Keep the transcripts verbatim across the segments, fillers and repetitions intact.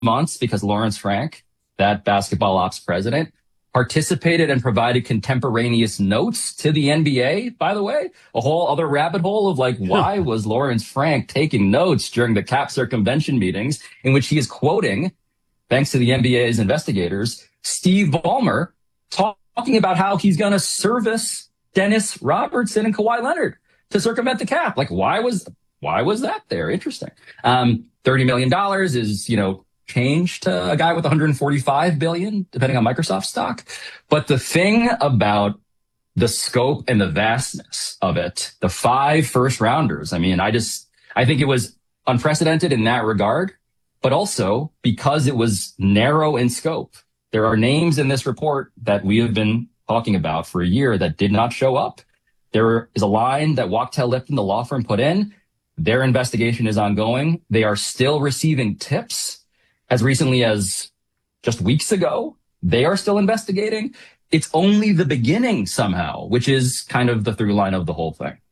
months because Lawrence Frank, that basketball ops president, participated and provided contemporaneous notes to the N B A, by the way. A whole other rabbit hole of like, why was Lawrence Frank taking notes during the cap circumvention meetings in which he is quoting, thanks to the N B A's investigators, Steve Ballmer talk, talking about how he's going to service Dennis Robertson and Kawhi Leonard to circumvent the cap. Like, why was why was that there? Interesting. Um, thirty million dollars is, you know, change to a guy with one hundred forty-five billion, depending on Microsoft stock. But the thing about the scope and the vastness of it, the five first rounders, I mean, I just, I think it was unprecedented in that regard, but also because it was narrow in scope. There are names in this report that we have been talking about for a year that did not show up. There is a line that Wachtell Lipton, the law firm, put in. Their investigation is ongoing. They are still receiving tips. As recently as just weeks ago, they are still investigating. It's only the beginning somehow, which is kind of the through line of the whole thing.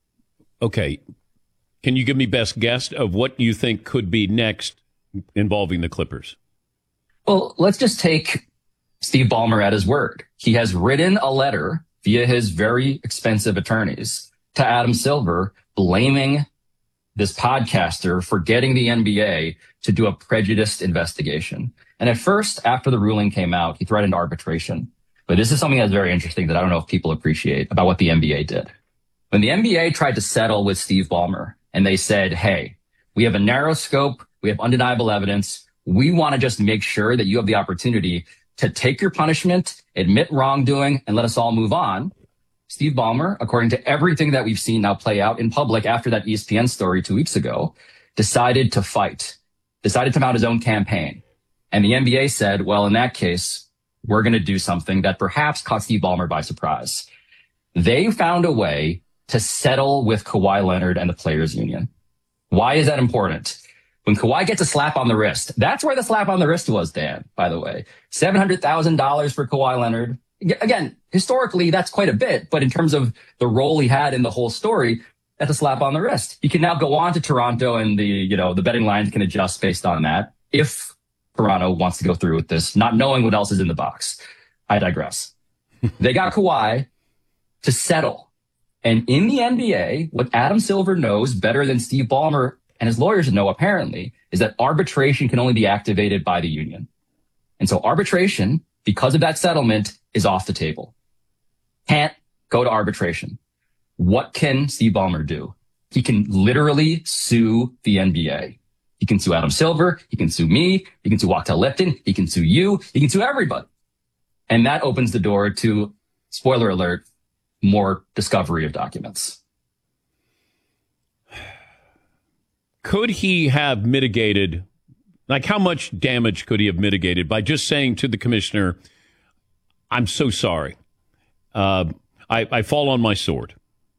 Okay. Can you give me best guess of what you think could be next involving the Clippers? Well, let's just take Steve Ballmer at his word. He has written a letter via his very expensive attorneys to Adam Silver blaming this podcaster for getting the N B A to do a prejudiced investigation. And at first, after the ruling came out, he threatened arbitration. But this is something that's very interesting that I don't know if people appreciate about what the N B A did. When the N B A tried to settle with Steve Ballmer and they said, hey, we have a narrow scope, we have undeniable evidence, we want to just make sure that you have the opportunity to take your punishment, admit wrongdoing, and let us all move on. Steve Ballmer, according to everything that we've seen now play out in public after that E S P N story two weeks ago, decided to fight, decided to mount his own campaign. And the N B A said, well, in that case, we're going to do something that perhaps caught Steve Ballmer by surprise. They found a way to settle with Kawhi Leonard and the Players Union. Why is that important? When Kawhi gets a slap on the wrist, that's where the slap on the wrist was, Dan, by the way. seven hundred thousand dollars for Kawhi Leonard. Again, historically, that's quite a bit, but in terms of the role he had in the whole story, that's a slap on the wrist. He can now go on to Toronto and the, you know, the betting lines can adjust based on that if Toronto wants to go through with this, not knowing what else is in the box. I digress. They got Kawhi to settle. And in the N B A, what Adam Silver knows better than Steve Ballmer and his lawyers know, apparently, is that arbitration can only be activated by the union. And so arbitration, because of that settlement, is off the table. Can't go to arbitration. What can Steve Ballmer do? He can literally sue the N B A. He can sue Adam Silver. He can sue me. He can sue Wachtell Lipton. He can sue you. He can sue everybody. And that opens the door to, spoiler alert, more discovery of documents. Could he have mitigated, like how much damage could he have mitigated by just saying to the commissioner, I'm so sorry. Uh, I, I fall on my sword.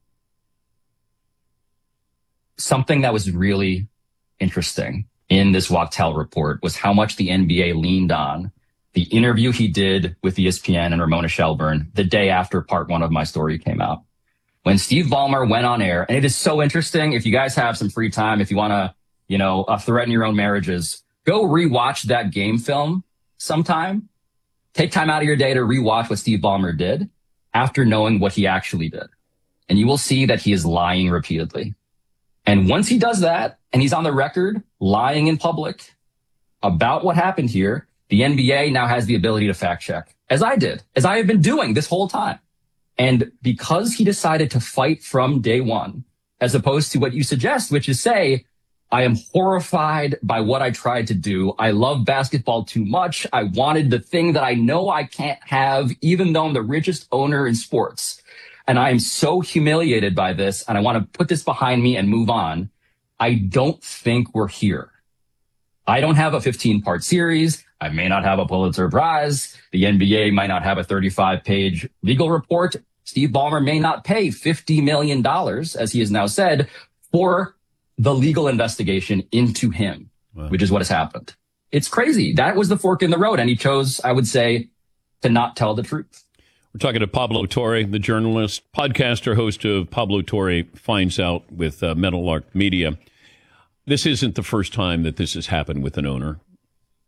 Something that was really interesting in this Wachtell report was how much the N B A leaned on the interview he did with E S P N and Ramona Shelburne the day after part one of my story came out. When Steve Ballmer went on air, and it is so interesting, if you guys have some free time, if you want to, you know, uh, threaten your own marriages, go rewatch that game film sometime. Take time out of your day to rewatch what Steve Ballmer did after knowing what he actually did. And you will see that he is lying repeatedly. And once he does that, and he's on the record lying in public about what happened here, the N B A now has the ability to fact check, as I did, as I have been doing this whole time. And because he decided to fight from day one, as opposed to what you suggest, which is say, I am horrified by what I tried to do. I love basketball too much. I wanted the thing that I know I can't have, even though I'm the richest owner in sports. And I am so humiliated by this, and I want to put this behind me and move on. I don't think we're here. I don't have a fifteen-part series. I may not have a Pulitzer Prize. The N B A might not have a thirty-five page legal report. Steve Ballmer may not pay fifty million dollars, as he has now said, for the legal investigation into him, wow. Which is what has happened. It's crazy. That was the fork in the road, and he chose, I would say, to not tell the truth. We're talking to Pablo Torre, the journalist, podcaster, host of Pablo Torre Finds Out with uh, Meadowlark Media. This isn't the first time that this has happened with an owner.